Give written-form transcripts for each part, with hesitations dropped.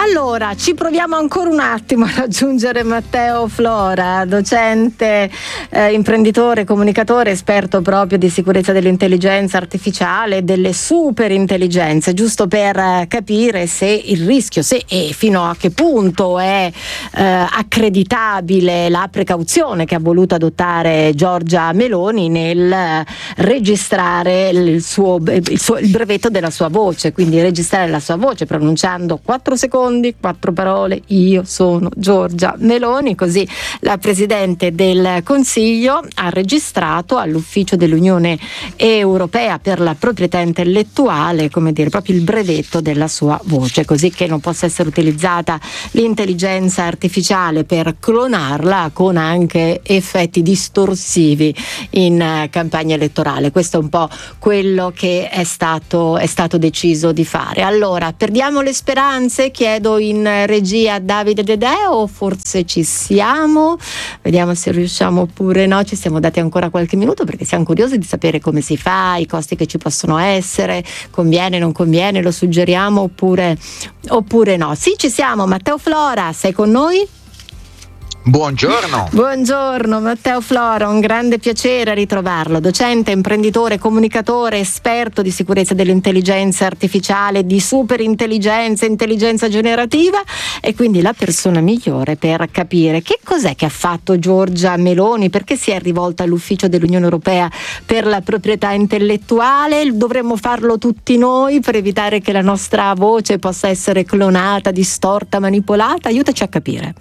Allora, ci proviamo ancora un attimo a raggiungere Matteo Flora, docente, imprenditore, comunicatore, esperto proprio di sicurezza dell'intelligenza artificiale, delle superintelligenze, giusto per capire se il rischio, se e fino a che punto è accreditabile la precauzione che ha voluto adottare Giorgia Meloni nel registrare il brevetto della sua voce, quindi registrare la sua voce pronunciando 4 secondi, 4 parole: io sono Giorgia Meloni. Così la Presidente del Consiglio ha registrato all'Ufficio dell'Unione Europea per la proprietà intellettuale, come dire, proprio il brevetto della sua voce, così che non possa essere utilizzata l'intelligenza artificiale per clonarla con anche effetti distorsivi in campagna elettorale. Questo è un po' quello che è stato deciso di fare. Allora, perdiamo le speranze? Chiedo in regia a Davide Dedeo, forse ci siamo, vediamo se riusciamo oppure no. Ci siamo dati ancora qualche minuto perché siamo curiosi di sapere come si fa, i costi che ci possono essere, conviene, non conviene, lo suggeriamo oppure no. Sì, ci siamo. Matteo Flora, sei con noi? Buongiorno. Buongiorno Matteo Flora, un grande piacere ritrovarlo, docente, imprenditore, comunicatore, esperto di sicurezza dell'intelligenza artificiale, di superintelligenza, intelligenza generativa, e quindi la persona migliore per capire che cos'è che ha fatto Giorgia Meloni, perché si è rivolta all'Ufficio dell'Unione Europea per la proprietà intellettuale. Dovremmo farlo tutti noi per evitare che la nostra voce possa essere clonata, distorta, manipolata? Aiutaci a capire.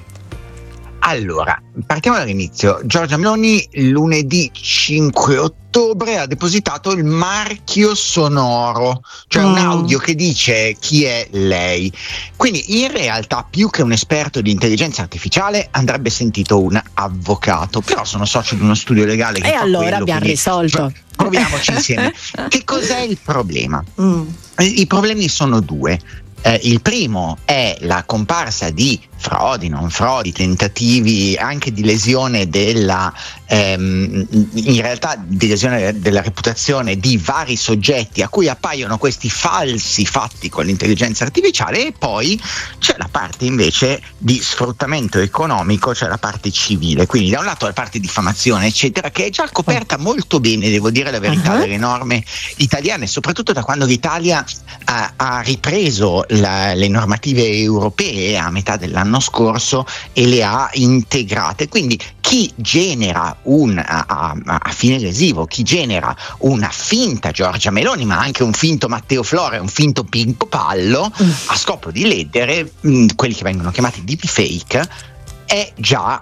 Allora, partiamo dall'inizio. Giorgia Meloni lunedì 5 ottobre ha depositato il marchio sonoro, cioè un audio che dice chi è lei. Quindi in realtà, più che un esperto di intelligenza artificiale, andrebbe sentito un avvocato, però sono socio di uno studio legale che e fa allora quello, abbiamo risolto. Proviamoci insieme. Che cos'è il problema? I problemi sono due. Il primo è la comparsa di frodi, non frodi, tentativi anche di lesione in realtà di lesione della reputazione di vari soggetti a cui appaiono questi falsi fatti con l'intelligenza artificiale, e poi c'è la parte invece di sfruttamento economico, cioè la parte civile, quindi da un lato la parte di diffamazione eccetera, che è già coperta molto bene, devo dire la verità, dalle norme italiane, soprattutto da quando l'Italia ha ripreso le normative europee a metà dell'anno scorso e le ha integrate. Quindi chi genera a fine lesivo, chi genera una finta Giorgia Meloni, ma anche un finto Matteo Flora e un finto Pinco Pallo a scopo di ledere, quelli che vengono chiamati deepfake, è già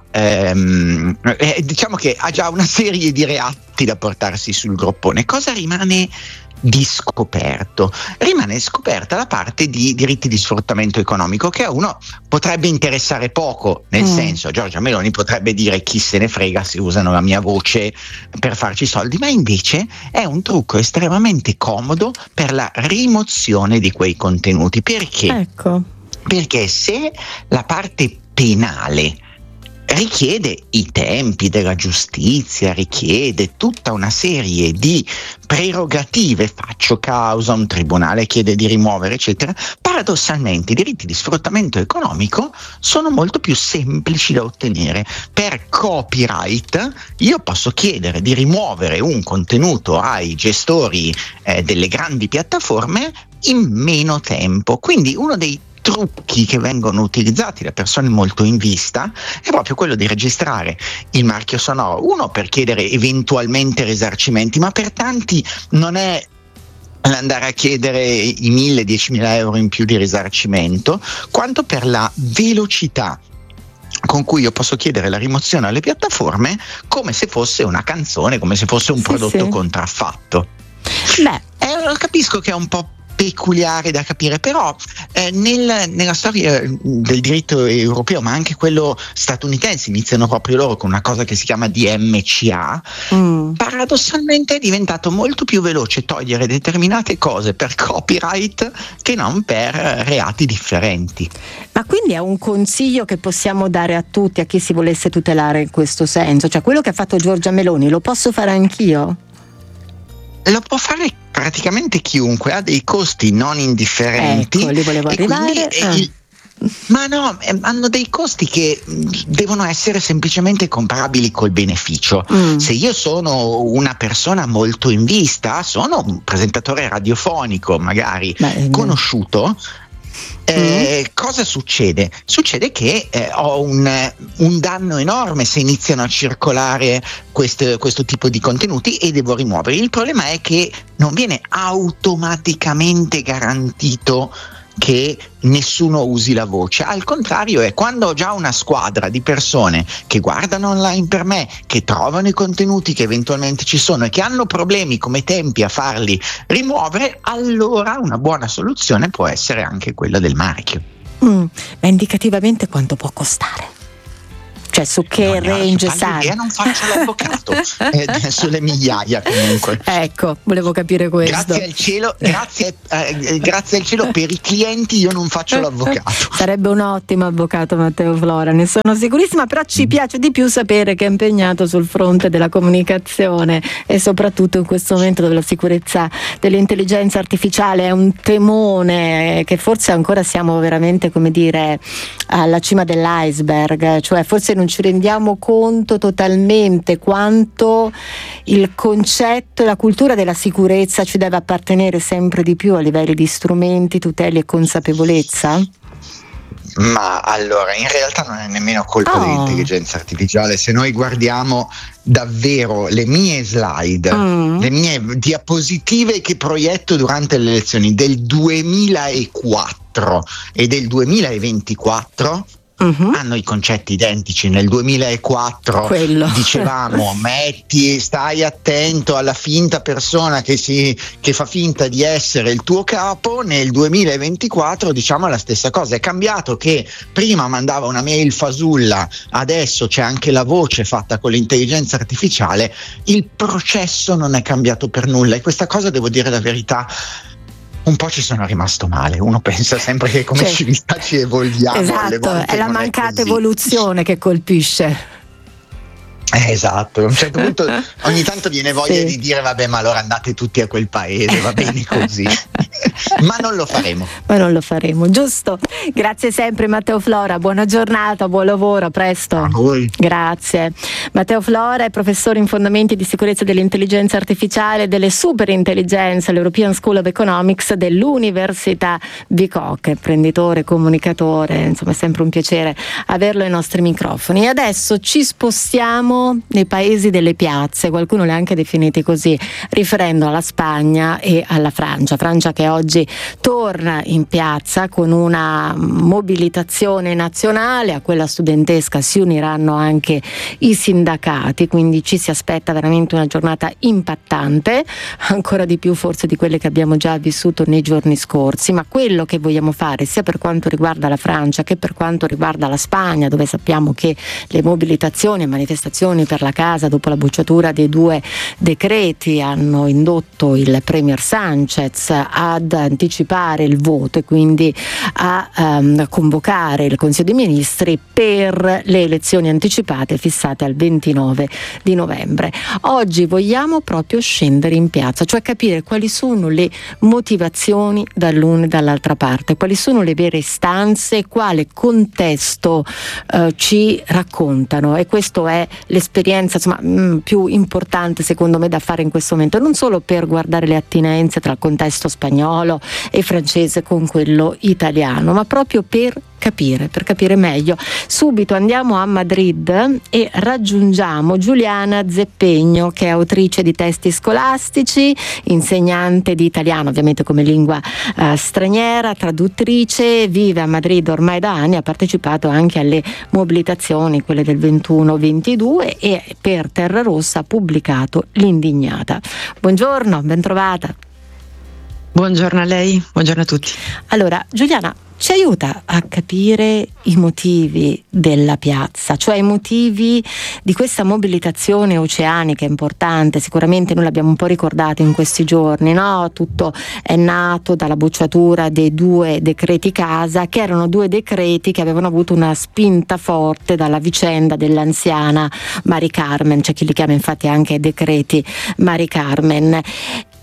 diciamo che ha già una serie di reati da portarsi sul groppone. Cosa rimane di scoperto? Rimane scoperta la parte di diritti di sfruttamento economico, che a uno potrebbe interessare poco, nel senso, Giorgia Meloni potrebbe dire chi se ne frega se usano la mia voce per farci soldi, ma invece è un trucco estremamente comodo per la rimozione di quei contenuti. Perché? Ecco. Perché se la parte penale richiede i tempi della giustizia, richiede tutta una serie di prerogative, faccio causa, un tribunale chiede di rimuovere eccetera, paradossalmente i diritti di sfruttamento economico sono molto più semplici da ottenere. Per copyright io posso chiedere di rimuovere un contenuto ai gestori delle grandi piattaforme in meno tempo, quindi uno dei trucchi che vengono utilizzati da persone molto in vista è proprio quello di registrare il marchio sonoro, uno per chiedere eventualmente risarcimenti, ma per tanti non è l'andare a chiedere i 1.000-10.000 euro in più di risarcimento, quanto per la velocità con cui io posso chiedere la rimozione alle piattaforme come se fosse una canzone, come se fosse un prodotto contraffatto. Capisco che è un po' peculiare da capire, però nella storia del diritto europeo, ma anche quello statunitense, iniziano proprio loro con una cosa che si chiama DMCA. Paradossalmente è diventato molto più veloce togliere determinate cose per copyright che non per reati differenti. Ma quindi è un consiglio che possiamo dare a tutti, a chi si volesse tutelare in questo senso? Cioè, quello che ha fatto Giorgia Meloni lo posso fare anch'io? Lo può fare praticamente chiunque, ha dei costi non indifferenti. Ecco, li volevo arrivare. Ma no, hanno dei costi che devono essere semplicemente comparabili col beneficio. Se io sono una persona molto in vista, sono un presentatore radiofonico magari conosciuto, cosa succede? Succede che ho un danno enorme se iniziano a circolare questo tipo di contenuti e devo rimuoverli. Il problema è che non viene automaticamente garantito che nessuno usi la voce. Al contrario, è quando ho già una squadra di persone che guardano online per me, che trovano i contenuti che eventualmente ci sono e che hanno problemi come tempi a farli rimuovere, allora una buona soluzione può essere anche quella del marchio. Ma indicativamente quanto può costare? Cioè su che range sale? Non faccio l'avvocato sulle migliaia comunque. Ecco, volevo capire questo. Grazie al cielo per i clienti io non faccio l'avvocato. Sarebbe un ottimo avvocato Matteo Flora, ne sono sicurissima, però ci piace di più sapere che è impegnato sul fronte della comunicazione e soprattutto in questo momento dove la sicurezza dell'intelligenza artificiale è un temone che forse ancora siamo veramente, come dire, alla cima dell'iceberg, cioè forse non ci rendiamo conto totalmente quanto il concetto e la cultura della sicurezza ci deve appartenere sempre di più a livelli di strumenti, tutele e consapevolezza? Ma allora, in realtà non è nemmeno colpa dell'intelligenza artificiale. Se noi guardiamo davvero le mie slide, le mie diapositive che proietto durante le elezioni del 2004 e del 2024, hanno i concetti identici. Nel 2004 dicevamo stai attento alla finta persona che fa finta di essere il tuo capo. Nel 2024 diciamo la stessa cosa. È cambiato che prima mandava una mail fasulla, adesso c'è anche la voce fatta con l'intelligenza artificiale. Il processo non è cambiato per nulla e questa cosa, devo dire la verità, un po' ci sono rimasto male. Uno pensa sempre che come civiltà ci evolviamo. Esatto, è la mancata evoluzione che colpisce. Esatto, a un certo punto ogni tanto viene voglia di dire vabbè, ma allora andate tutti a quel paese, va bene così. Ma non lo faremo, giusto? Grazie sempre Matteo Flora, buona giornata, buon lavoro, a presto. A voi. Grazie. Matteo Flora è professore in fondamenti di sicurezza dell'intelligenza artificiale e delle superintelligenze all'European School of Economics dell'Università di Koch, imprenditore, comunicatore, insomma è sempre un piacere averlo ai nostri microfoni. E adesso ci spostiamo nei paesi delle piazze, qualcuno li ha anche definiti così, riferendo alla Spagna e alla Francia che oggi torna in piazza con una mobilitazione nazionale. A quella studentesca si uniranno anche i sindacati, quindi ci si aspetta veramente una giornata impattante, ancora di più forse di quelle che abbiamo già vissuto nei giorni scorsi. Ma quello che vogliamo fare sia per quanto riguarda la Francia che per quanto riguarda la Spagna, dove sappiamo che le mobilitazioni e manifestazioni per la casa dopo la bocciatura dei 2 decreti hanno indotto il Premier Sánchez ad anticipare il voto e quindi a convocare il Consiglio dei Ministri per le elezioni anticipate fissate al 29 di novembre. Oggi vogliamo proprio scendere in piazza, cioè capire quali sono le motivazioni dall'una e dall'altra parte, quali sono le vere istanze, quale contesto ci raccontano, e questo è l'esperienza più importante secondo me da fare in questo momento, non solo per guardare le attinenze tra il contesto spagnolo e francese con quello italiano, ma proprio per capire meglio. Subito andiamo a Madrid e raggiungiamo Giuliana Zeppegno, che è autrice di testi scolastici, insegnante di italiano ovviamente come lingua straniera, traduttrice, vive a Madrid ormai da anni, ha partecipato anche alle mobilitazioni, quelle del 21-22, e per Terra Rossa ha pubblicato L'indignata. Buongiorno, ben trovata. Buongiorno a lei, buongiorno a tutti. Allora, Giuliana, ci aiuta a capire i motivi della piazza, cioè i motivi di questa mobilitazione oceanica importante. Sicuramente noi l'abbiamo un po' ricordato in questi giorni, no? Tutto è nato dalla bocciatura dei 2 decreti casa, che erano 2 decreti che avevano avuto una spinta forte dalla vicenda dell'anziana Mari Carmen, c'è chi li chiama infatti anche decreti Mari Carmen.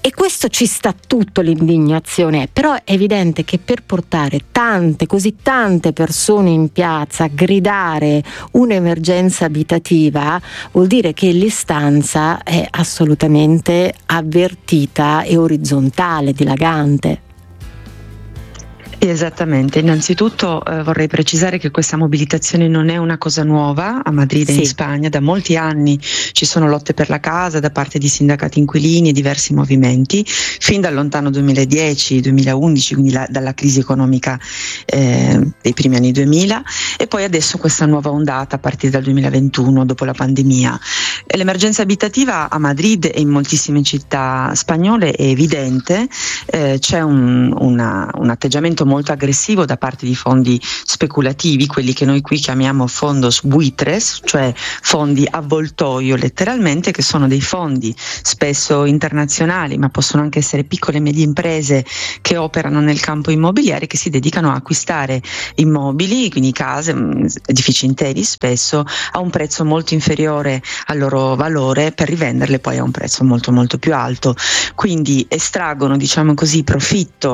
E questo ci sta tutto, l'indignazione, però è evidente che per portare così tante persone in piazza a gridare un'emergenza abitativa vuol dire che l'istanza è assolutamente avvertita e orizzontale, dilagante. Esattamente, innanzitutto vorrei precisare che questa mobilitazione non è una cosa nuova a Madrid e in Spagna. Da molti anni ci sono lotte per la casa da parte di sindacati inquilini e diversi movimenti, fin dal lontano 2010-2011, quindi dalla crisi economica dei primi anni 2000, e poi adesso questa nuova ondata a partire dal 2021, dopo la pandemia. L'emergenza abitativa a Madrid e in moltissime città spagnole è evidente, c'è un atteggiamento molto aggressivo da parte di fondi speculativi, quelli che noi qui chiamiamo fondos buitres, cioè fondi avvoltoio letteralmente, che sono dei fondi spesso internazionali, ma possono anche essere piccole e medie imprese che operano nel campo immobiliare, che si dedicano a acquistare immobili, quindi case, edifici interi spesso, a un prezzo molto inferiore al loro valore, per rivenderle poi a un prezzo molto molto più alto. Quindi estraggono, diciamo così, profitto